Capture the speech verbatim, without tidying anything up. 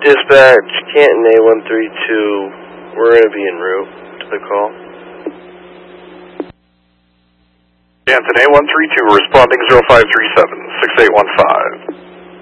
Dispatch, Canton A one three two. We're going to be en route to the call. Canton A one three two, responding zero five three seven, six eight one five.